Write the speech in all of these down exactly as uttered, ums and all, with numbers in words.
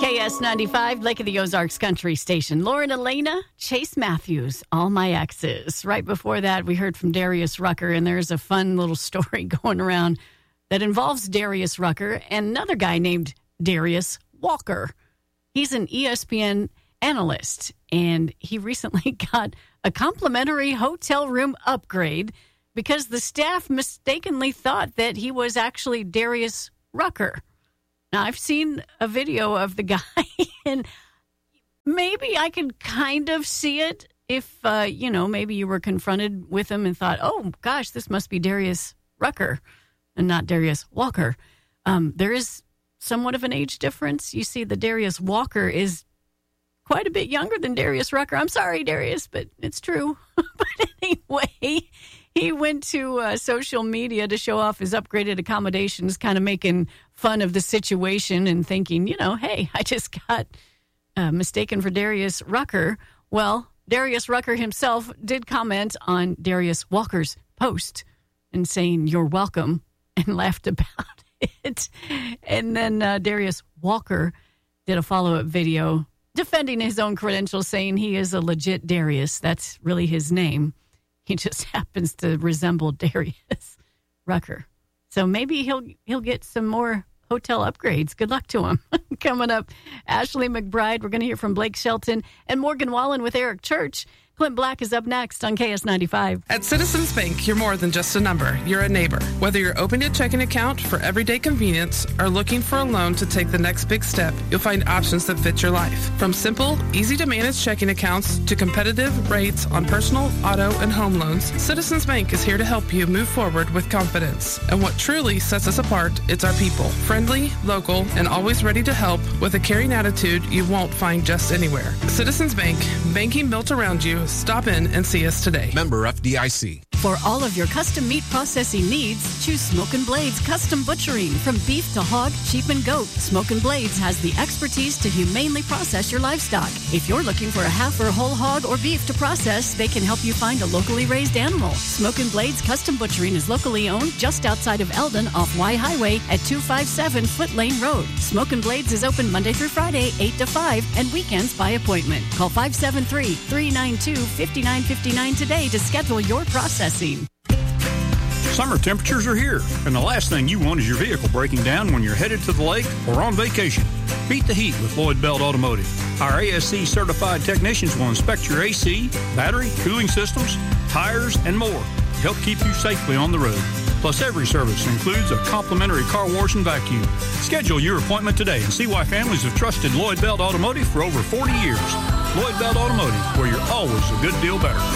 K S ninety-five, Lake of the Ozarks Country Station. Lauren Elena, Chase Matthews, All My Exes. Right before that, we heard from Darius Rucker, and there's a fun little story going around that involves Darius Rucker and another guy named Darius Walker. He's an E S P N analyst, and he recently got a complimentary hotel room upgrade because the staff mistakenly thought that he was actually Darius Rucker. Now, I've seen a video of the guy, and maybe I could kind of see it if, uh, you know, maybe you were confronted with him and thought, oh, gosh, this must be Darius Rucker and not Darius Walker. Um, there is somewhat of an age difference. You see, the Darius Walker is quite a bit younger than Darius Rucker. I'm sorry, Darius, but it's true. But anyway, he went to uh, social media to show off his upgraded accommodations, kind of making fun of the situation and thinking, you know, hey, I just got uh, mistaken for Darius Rucker. Well, Darius Rucker himself did comment on Darius Walker's post and saying, you're welcome, and laughed about it. And then uh, Darius Walker did a follow-up video defending his own credentials, saying he is a legit Darius. That's really his name. He just happens to resemble Darius Rucker. So maybe he'll he'll get some more hotel upgrades. Good luck to him. Coming up, Ashley McBride. We're going to hear from Blake Shelton and Morgan Wallen with Eric Church. Clint Black is up next on K S ninety-five. At Citizens Bank, you're more than just a number. You're a neighbor. Whether you're opening a checking account for everyday convenience or looking for a loan to take the next big step, you'll find options that fit your life. From simple, easy-to-manage checking accounts to competitive rates on personal, auto, and home loans, Citizens Bank is here to help you move forward with confidence. And what truly sets us apart, it's our people. Friendly, local, and always ready to help with a caring attitude you won't find just anywhere. Citizens Bank, banking built around you. Stop in and see us today. Member F D I C. For all of your custom meat processing needs, choose Smokin' Blades Custom Butchering. From beef to hog, sheep, and goat, Smokin' Blades has the expertise to humanely process your livestock. If you're looking for a half or whole hog or beef to process, they can help you find a locally raised animal. Smokin' Blades Custom Butchering is locally owned just outside of Eldon off Y Highway at two fifty-seven Foot Lane Road. Smokin' Blades is open Monday through Friday, eight to five, and weekends by appointment. Call five seven three, three nine two, five nine five nine today to schedule your processing. Summer temperatures are here, and the last thing you want is your vehicle breaking down when you're headed to the lake or on vacation. Beat the heat with Lloyd Belt Automotive. Our A S C certified technicians will inspect your A C, battery, cooling systems, tires, and more to help keep you safely on the road. Plus, every service includes a complimentary car wash and vacuum. Schedule your appointment today and see why families have trusted Lloyd Belt Automotive for over forty years. Lloyd Belt Automotive, where you're always a good deal better.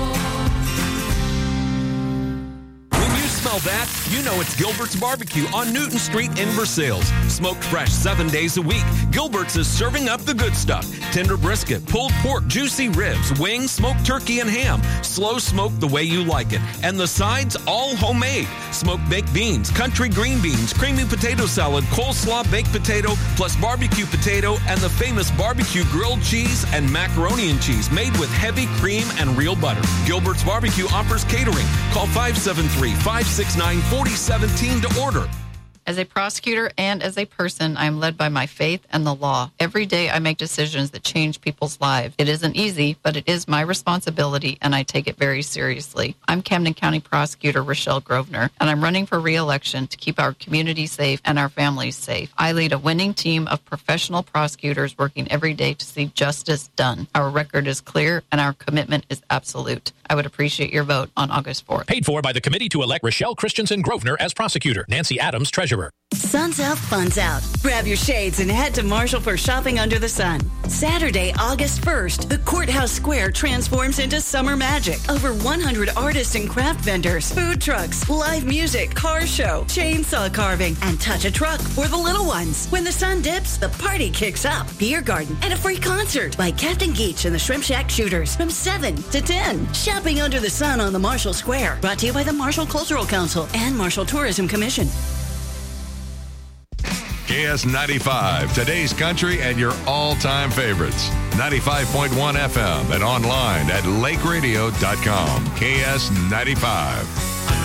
Smell that? You know it's Gilbert's Barbecue on Newton Street in Versailles. Smoked fresh seven days a week. Gilbert's is serving up the good stuff. Tender brisket, pulled pork, juicy ribs, wings, smoked turkey, and ham. Slow smoked the way you like it. And the sides, all homemade. Smoked baked beans, country green beans, creamy potato salad, coleslaw baked potato, plus barbecue potato, and the famous barbecue grilled cheese and macaroni and cheese made with heavy cream and real butter. Gilbert's Barbecue offers catering. Call five seven three, five six nine, four zero one seven to order. As a prosecutor and as a person, I am led by my faith and the law. Every day I make decisions that change people's lives. It isn't easy, but it is my responsibility, and I take it very seriously. I'm Camden County Prosecutor Rochelle Grosvenor, and I'm running for re-election to keep our community safe and our families safe. I lead a winning team of professional prosecutors working every day to see justice done. Our record is clear, and our commitment is absolute. I would appreciate your vote on August fourth. Paid for by the committee to elect Rochelle Christensen Grosvenor as prosecutor. Nancy Adams, treasurer. Sun's out, fun's out. Grab your shades and head to Marshall for shopping under the sun. Saturday, August first, the Courthouse Square transforms into summer magic. Over one hundred artists and craft vendors, food trucks, live music, car show, chainsaw carving, and touch a truck for the little ones. When the sun dips, the party kicks up. Beer garden and a free concert by Captain Geach and the Shrimp Shack Shooters from seven to ten. Shopping under the sun on the Marshall Square. Brought to you by the Marshall Cultural Council and Marshall Tourism Commission. K S ninety-five, today's country and your all-time favorites. ninety-five point one F M and online at lake radio dot com. K S ninety-five.